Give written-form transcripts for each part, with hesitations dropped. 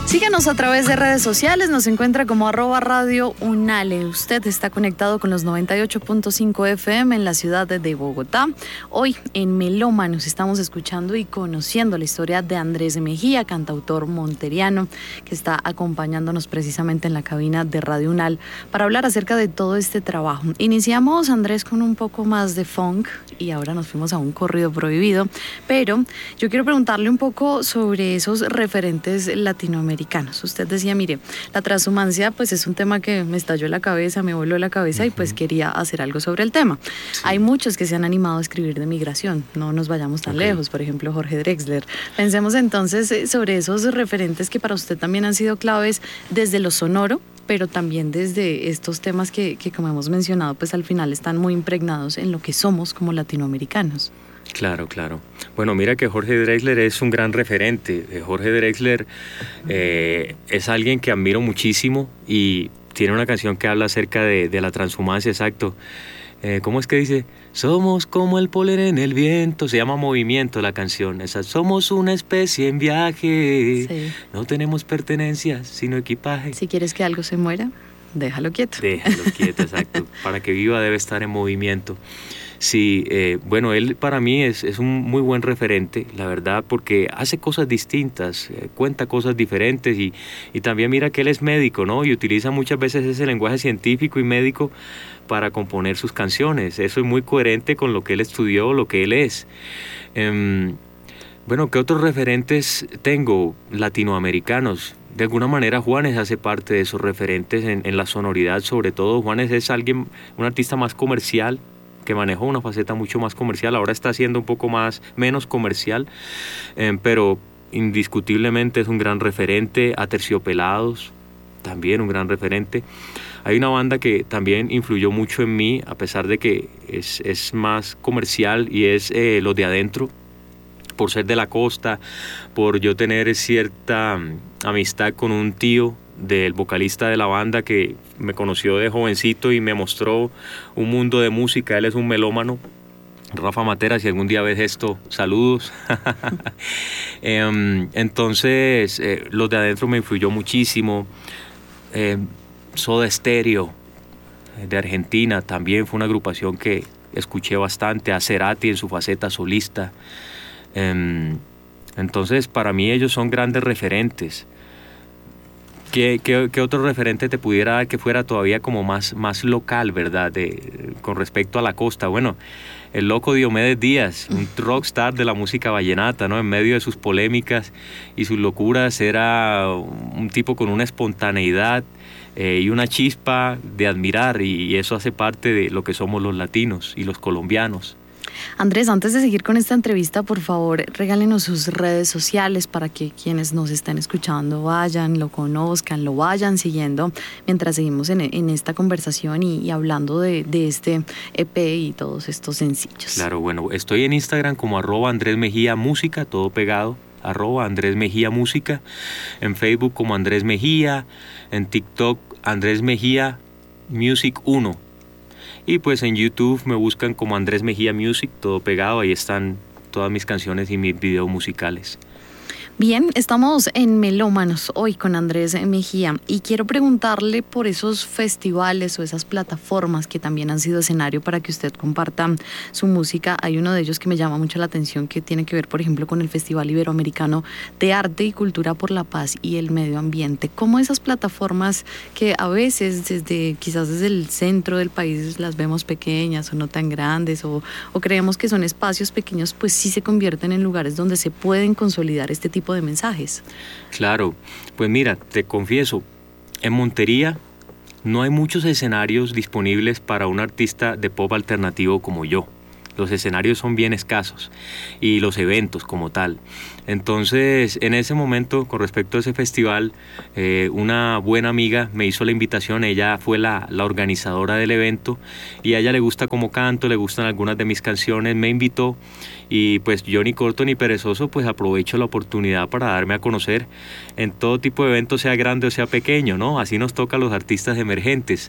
Síganos a través de redes sociales, nos encuentra como @radiounale. Usted está conectado con los 98.5 FM en la ciudad de Bogotá. Hoy en Melómanos estamos escuchando y conociendo la historia de Andrés Mejía, cantautor monteriano, que está acompañándonos precisamente en la cabina de Radio Unal para hablar acerca de todo este trabajo. Iniciamos, Andrés, con un poco más de funk y ahora nos fuimos a un corrido prohibido, pero yo quiero preguntarle un poco sobre esos referentes latinoamericanos. Usted decía, mire, la transhumancia pues es un tema que me estalló la cabeza, me voló la cabeza y pues quería hacer algo sobre el tema. Sí. Hay muchos que se han animado a escribir de migración, no nos vayamos tan lejos, por ejemplo Jorge Drexler. Pensemos entonces sobre esos referentes que para usted también han sido claves desde lo sonoro, pero también desde estos temas que como hemos mencionado, pues al final están muy impregnados en lo que somos como latinoamericanos. Claro. Bueno, mira que Jorge Drexler es un gran referente. Jorge Drexler es alguien que admiro muchísimo y tiene una canción que habla acerca de la transhumancia, exacto. ¿Cómo es que dice? Somos como el polen en el viento, se llama Movimiento la canción. Somos una especie en viaje, sí. No tenemos pertenencias, sino equipaje. Si quieres que algo se muera, déjalo quieto. Déjalo quieto, exacto. Para que viva debe estar en movimiento. Sí, bueno, él para mí es un muy buen referente, la verdad, porque hace cosas distintas, cuenta cosas diferentes y también mira que él es médico, ¿no? Y utiliza muchas veces ese lenguaje científico y médico para componer sus canciones. Eso es muy coherente con lo que él estudió, lo que él es. Bueno, ¿qué otros referentes tengo latinoamericanos? De alguna manera Juanes hace parte de esos referentes en la sonoridad, sobre todo. Juanes es un artista más comercial, que manejó una faceta mucho más comercial, ahora está haciendo un poco menos comercial, pero indiscutiblemente es un gran referente. Aterciopelados, también un gran referente. Hay una banda que también influyó mucho en mí, a pesar de que es más comercial, y es Los de Adentro, por ser de la costa, por yo tener cierta amistad con un tío del vocalista de la banda que me conoció de jovencito y me mostró un mundo de música. Él es un melómano, Rafa Matera, si algún día ves esto, saludos. Entonces, Los de Adentro me influyó muchísimo. Soda Stereo, de Argentina, también fue una agrupación que escuché bastante. A Cerati en su faceta solista. Entonces, para mí ellos son grandes referentes. ¿Qué otro referente te pudiera dar que fuera todavía como más local, verdad? Con respecto a la costa. Bueno, el loco Diomedes Díaz, un rockstar de la música vallenata, ¿no? En medio de sus polémicas y sus locuras, era un tipo con una espontaneidad y una chispa de admirar, y eso hace parte de lo que somos los latinos y los colombianos. Andrés, antes de seguir con esta entrevista, por favor, regálenos sus redes sociales para que quienes nos están escuchando vayan, lo conozcan, lo vayan siguiendo mientras seguimos en esta conversación y hablando de este EP y todos estos sencillos. Claro, bueno, estoy en Instagram como @Andrés Mejía Música, todo pegado, @Andrés Mejía Música, en Facebook como Andrés Mejía, en TikTok Andrés Mejía Music 1. Y pues en YouTube me buscan como Andrés Mejía Music, todo pegado, ahí están todas mis canciones y mis videos musicales. Bien, estamos en Melómanos hoy con Andrés Mejía y quiero preguntarle por esos festivales o esas plataformas que también han sido escenario para que usted comparta su música. Hay uno de ellos que me llama mucho la atención, que tiene que ver, por ejemplo, con el Festival Iberoamericano de Arte y Cultura por la Paz y el Medio Ambiente. ¿Cómo esas plataformas que a veces quizás desde el centro del país las vemos pequeñas o no tan grandes o creemos que son espacios pequeños, pues sí se convierten en lugares donde se pueden consolidar este tipo de mensajes? Claro, pues mira, te confieso, en Montería no hay muchos escenarios disponibles para un artista de pop alternativo como yo. Los escenarios son bien escasos y los eventos como tal. Entonces, en ese momento, con respecto a ese festival, una buena amiga me hizo la invitación. Ella fue la organizadora del evento y a ella le gusta cómo canto, le gustan algunas de mis canciones, me invitó y pues yo ni corto ni perezoso, pues aprovecho la oportunidad para darme a conocer en todo tipo de eventos, sea grande o sea pequeño, ¿no? Así nos toca a los artistas emergentes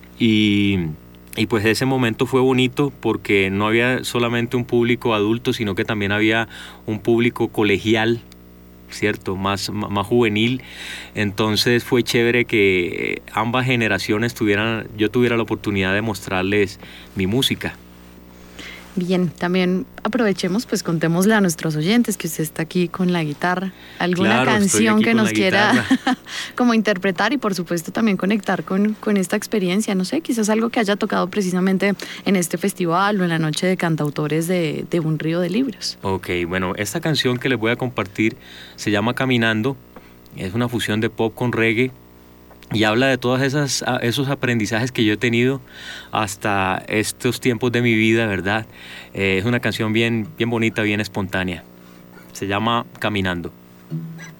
y pues ese momento fue bonito porque no había solamente un público adulto, sino que también había un público colegial ¿cierto? Más juvenil. Entonces fue chévere que ambas generaciones yo tuviera la oportunidad de mostrarles mi música. Bien, también aprovechemos, pues contémosle a nuestros oyentes que usted está aquí con la guitarra, alguna canción que nos quiera como interpretar y por supuesto también conectar con esta experiencia, no sé, quizás algo que haya tocado precisamente en este festival o en la noche de cantautores de Un Río de Libros. Ok, bueno, esta canción que les voy a compartir se llama Caminando, es una fusión de pop con reggae. Y habla de todos esos aprendizajes que yo he tenido hasta estos tiempos de mi vida, ¿verdad? Es una canción bien bonita, bien espontánea. Se llama Caminando.